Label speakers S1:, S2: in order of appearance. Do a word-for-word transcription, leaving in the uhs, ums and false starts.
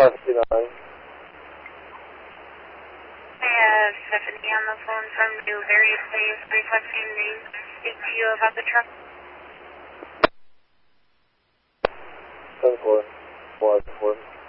S1: five fifty-nine.
S2: I have Stephanie on the phone from Newberry, please, requesting the speak to you about the truck.
S1: ten four, four, four.